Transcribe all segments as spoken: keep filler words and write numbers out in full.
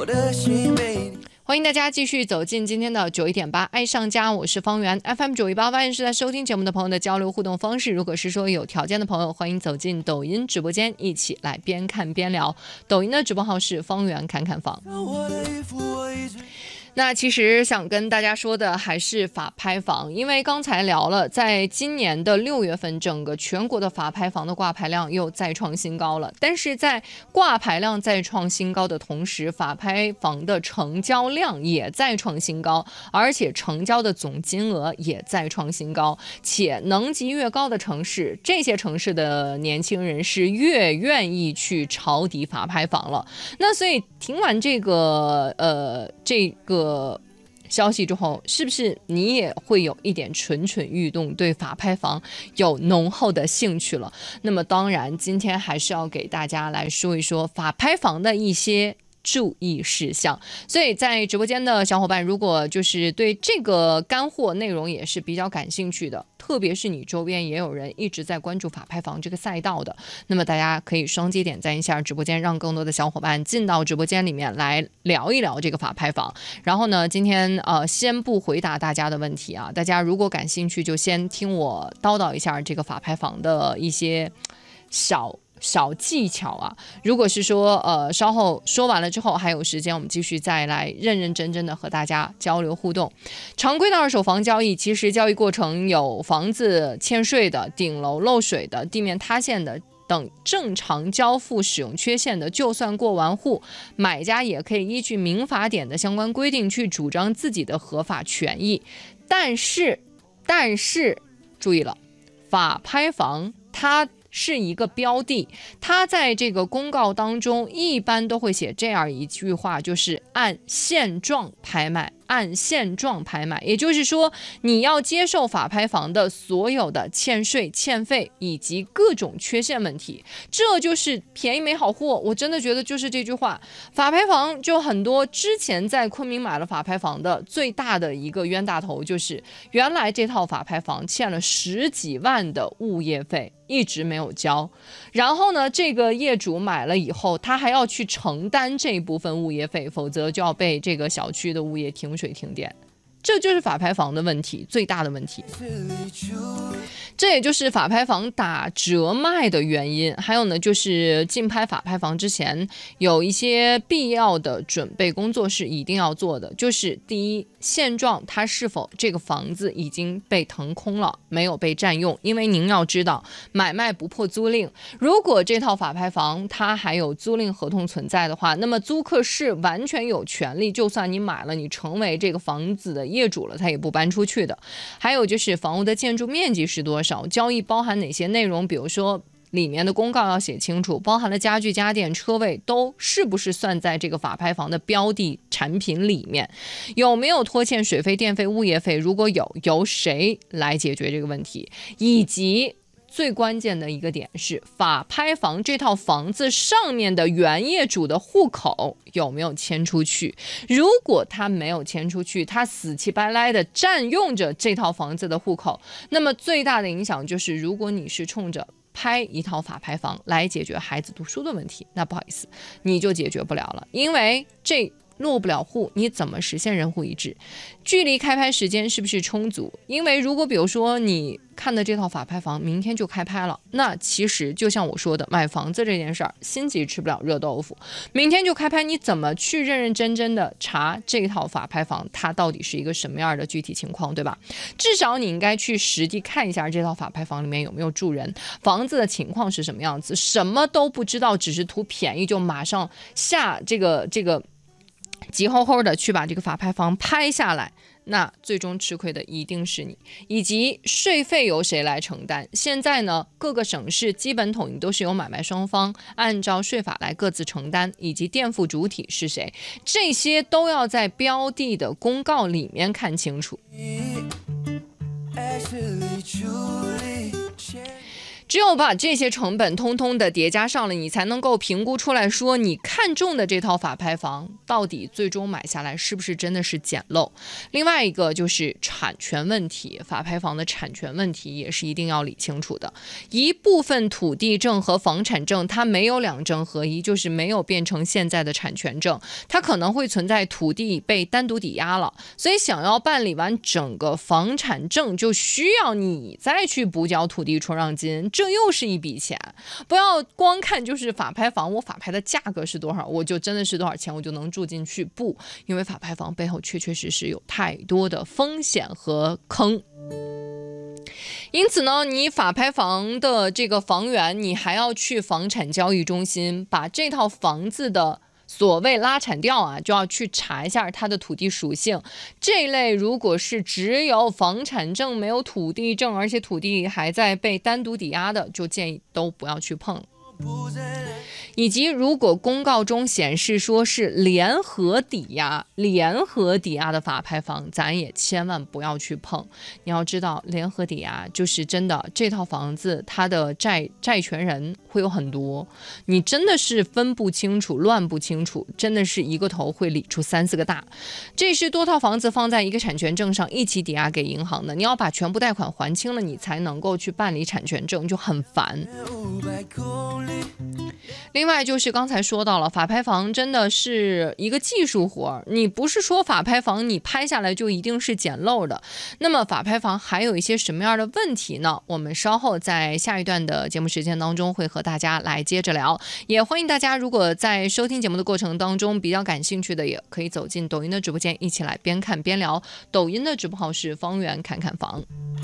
的心被你。 欢迎大家继续走进今天的九一点八爱上家，我是方圆 F M 九一八，发现是在收听节目的朋友的交流互动方式。如果是说有条件的朋友，欢迎走进抖音直播间，一起来边看边聊。抖音的直播号是方圆侃侃房。那其实想跟大家说的还是法拍房，因为刚才聊了，在今年的六月份，整个全国的法拍房的挂牌量又再创新高了。但是在挂牌量再创新高的同时，法拍房的成交量也再创新高，而且成交的总金额也再创新高。且能级越高的城市，这些城市的年轻人是越愿意去抄底法拍房了。那所以听完这个呃这个消息之后，是不是你也会有一点蠢蠢欲动，对法拍房有浓厚的兴趣了？那么当然今天还是要给大家来说一说法拍房的一些注意事项。所以在直播间的小伙伴，如果就是对这个干货内容也是比较感兴趣的，特别是你周边也有人一直在关注法拍房这个赛道的，那么大家可以双击点赞一下直播间，让更多的小伙伴进到直播间里面来聊一聊这个法拍房。然后呢，今天呃先不回答大家的问题啊，大家如果感兴趣就先听我叨叨一下这个法拍房的一些小小技巧啊。如果是说呃稍后说完了之后还有时间，我们继续再来认认真真的和大家交流互动。常规的二手房交易，其实交易过程有房子欠税的、顶楼漏水的、地面塌陷的等正常交付使用缺陷的，就算过完户，买家也可以依据民法典的相关规定去主张自己的合法权益。但是但是注意了，法拍房它是一个标的，它在这个公告当中一般都会写这样一句话，就是按现状拍卖，按现状拍卖，也就是说你要接受法拍房的所有的欠税、欠费以及各种缺陷问题，这就是便宜没好货。我真的觉得就是这句话。法拍房就很多之前在昆明买了法拍房的最大的一个冤大头，就是原来这套法拍房欠了十几万的物业费，一直没有交，然后呢，这个业主买了以后，他还要去承担这一部分物业费，否则就要被这个小区的物业停水停电。这就是法拍房的问题，最大的问题。这也就是法拍房打折卖的原因。还有呢，就是竞拍法拍房之前有一些必要的准备工作是一定要做的，就是第一，现状它是否这个房子已经被腾空了，没有被占用。因为您要知道，买卖不破租赁，如果这套法拍房它还有租赁合同存在的话，那么租客是完全有权利，就算你买了，你成为这个房子的业主了，他也不搬出去的。还有就是房屋的建筑面积是多少，交易包含哪些内容，比如说里面的公告要写清楚，包含了家具、家电、车位都是不是算在这个法拍房的标的产品里面，有没有拖欠水费、电费、物业费，如果有，由谁来解决这个问题，以及最关键的一个点是，法拍房这套房子上面的原业主的户口有没有迁出去。如果他没有迁出去，他死乞白赖的占用着这套房子的户口，那么最大的影响就是，如果你是冲着拍一套法拍房来解决孩子读书的问题，那不好意思，你就解决不了了，因为这落不了户，你怎么实现人户一致？距离开拍时间是不是充足？因为如果比如说你看的这套法拍房明天就开拍了，那其实就像我说的，买房子这件事儿，心急吃不了热豆腐。明天就开拍，你怎么去认认真真的查这套法拍房它到底是一个什么样的具体情况，对吧？至少你应该去实地看一下这套法拍房里面有没有住人，房子的情况是什么样子。什么都不知道，只是图便宜就马上下这个这个急吼吼的去把这个法拍房拍下来，那最终吃亏的一定是你。以及税费由谁来承担？现在呢，各个省市基本统一都是由买卖双方按照税法来各自承担，以及垫付主体是谁，这些都要在标的的公告里面看清楚。至只有把这些成本通通的叠加上了，你才能够评估出来说你看中的这套法拍房到底最终买下来是不是真的是捡漏。另外一个就是产权问题，法拍房的产权问题也是一定要理清楚的。一部分土地证和房产证它没有两证合一，就是没有变成现在的产权证，它可能会存在土地被单独抵押了，所以想要办理完整个房产证就需要你再去补缴土地出让金，这又是一笔钱。不要光看就是法拍房，我法拍的价格是多少，我就真的是多少钱我就能住进去，不，因为法拍房背后确确实实有太多的风险和坑。因此呢，你法拍房的这个房源，你还要去房产交易中心把这套房子的所谓拉产调啊，就要去查一下它的土地属性。这一类如果是只有房产证没有土地证，而且土地还在被单独抵押的，就建议都不要去碰。以及如果公告中显示说是联合抵押，联合抵押的法拍房，咱也千万不要去碰。你要知道，联合抵押就是真的，这套房子它的债债权人会有很多，你真的是分不清楚，乱不清楚，真的是一个头会理出三四个大。这是多套房子放在一个产权证上一起抵押给银行的，你要把全部贷款还清了，你才能够去办理产权证，就很烦。另外就是刚才说到了，法拍房真的是一个技术活，你不是说法拍房你拍下来就一定是捡漏的。那么法拍房还有一些什么样的问题呢？我们稍后在下一段的节目时间当中会和大家来接着聊。也欢迎大家如果在收听节目的过程当中比较感兴趣的，也可以走进抖音的直播间，一起来边看边聊。抖音的直播号是方圆侃侃房。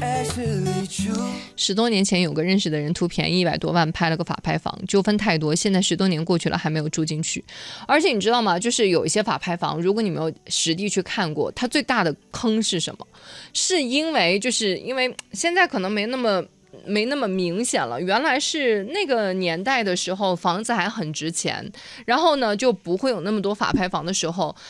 十多年前有个认识的人图便宜一百多万拍了个法拍房，纠纷太多，现在十多年过去了还没有住进去。而且你知道吗，就是有一些法拍房，如果你没有实地去看过，它最大的坑是什么？是因为就是因为现在可能没那么没那么明显了，原来是那个年代的时候房子还很值钱，然后呢就不会有那么多法拍房的时候，